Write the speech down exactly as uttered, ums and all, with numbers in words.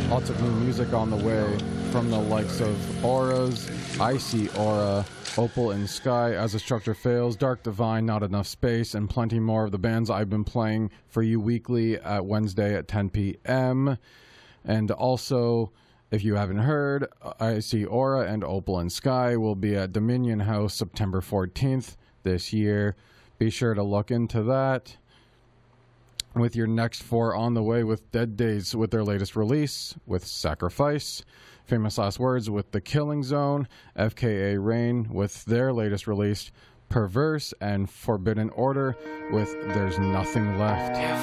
Lots of new music on the way from the likes of Auras, I See Aura, Opal and Sky, As a Structure Fails, Dark Divine, Not Enough Space, and plenty more of the bands I've been playing for you weekly at Wednesday at ten p.m. And also, if you haven't heard, I See Aura and Opal and Sky will be at Dominion House September fourteenth this year. Be sure to look into that. With your next four on the way with Dead Days with their latest release, with Sacrifice, Famous Last Words with The Killing Zone, F K A Rain with their latest release, Perverse, and Forbidden Order with There's Nothing Left.